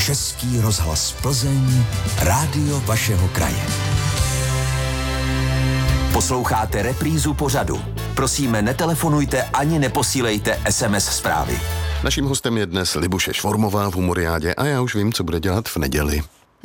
Český rozhlas Plzeň, rádio vašeho kraje. Posloucháte reprízu pořadu. Prosíme, netelefonujte ani neposílejte SMS zprávy. Naším hostem je dnes Libuše Švormová v Humoriádě a já už vím, co bude dělat v neděli.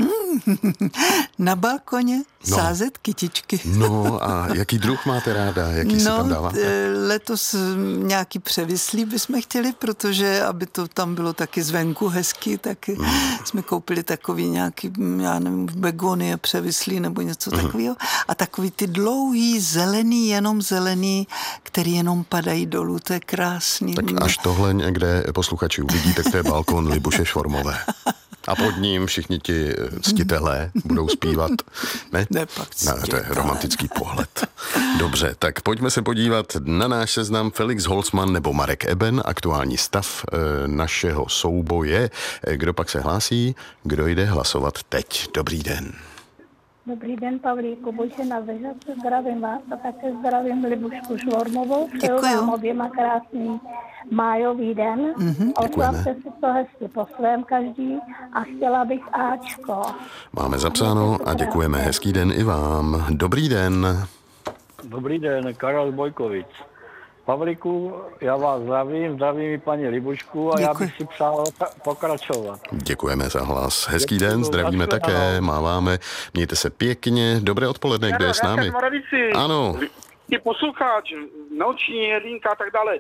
Na balkoně sázet kytičky. No a jaký druh máte ráda? Jaký si tam dáváte? Letos nějaký převislý bychom chtěli, protože aby to tam bylo taky zvenku hezky, tak jsme koupili takový nějaký, já nevím, begonie převislý nebo něco takového. A takový ty dlouhý, zelený, jenom zelený, který jenom padají dolů, to je krásný. Tak až tohle někde posluchači uvidí, tak to je balkon Libuše Švormové. A pod ním všichni ti ctitelé budou zpívat. Ne? To je romantický pohled. Dobře, tak pojďme se podívat na náš seznam. Felix Holzmann nebo Marek Eben, aktuální stav našeho souboje. Kdo pak se hlásí? Kdo jde hlasovat teď? Dobrý den. Dobrý den, Pavlíku, buďte na vežace, zdravím vás a také zdravím Libušku Švormovou. Přeju vám oběma krásný májový den. Oslavte si to hezky po svém každý a chtěla bych Ačko. Máme zapsáno a děkujeme. Hezký den i vám. Dobrý den. Dobrý den, Karel Bojkovic. Pavlíku, já vás zdravím i paní Libušku a já bych si přál pokračovat. Děkujeme za hlas. Hezký den, zdravíme také, máváme. Mějte se pěkně. Dobré odpoledne, kdo je s námi? Ano. Ty posluchač, noční jedinka a tak dále.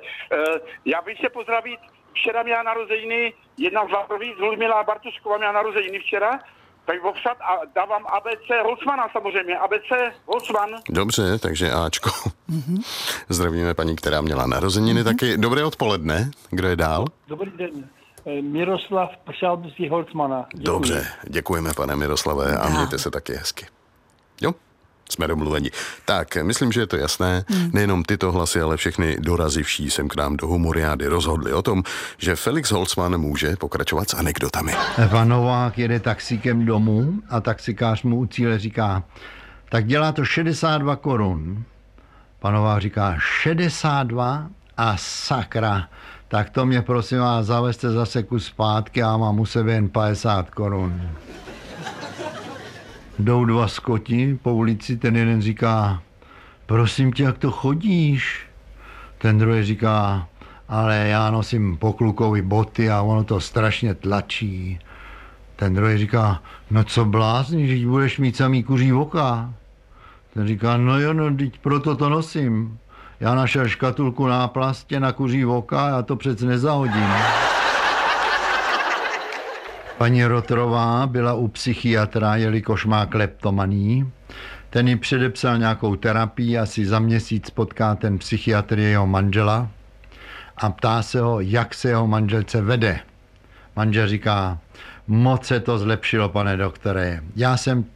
Já bych se pozdravit, včera měla narozeniny, jedna z Várovic, Ludmila Bartušková měla narozeniny včera, tak obsad a dávám ABC Holzmana samozřejmě, ABC Holzman. Dobře, takže Ačko. Zdravíme paní, která měla narozeniny taky. Dobré odpoledne, kdo je dál? Dobrý den, Miroslav, přál bych si Holzmana. Děkuji. Dobře, děkujeme pane Miroslave a mějte se taky hezky. Jo? Jsme domluveni. Tak, myslím, že je to jasné. Nejenom tyto hlasy, ale všechny dorazivší sem k nám do Humoriády rozhodli o tom, že Felix Holzmann může pokračovat s anekdotami. Pan Novák jede taxíkem domů a taxikář mu u cíle říká, tak dělá to 62 korun. Pan Novák říká, 62 a sakra, tak to mě prosím vás zavezte zase kus zpátky a mám u sebe jen 50 korun. Jdou dva skoti po ulici, ten jeden říká, prosím tě, jak to chodíš? Ten druhý říká, ale já nosím po klukovi boty a ono to strašně tlačí. Ten druhý říká, no co blázníš, že budeš mít samý kuří oka. Ten říká, no jo, no, teď proto to nosím. Já našel škatulku náplastě na kuří oka, já to přece nezahodím. Paní Rotrová byla u psychiatra, jelikož má kleptomanii. Ten jí předepsal nějakou terapii, asi za měsíc potká ten psychiatr jeho manžela a ptá se ho, jak se jeho manželce vede. Manžel říká, moc se to zlepšilo, pane doktore. Já jsem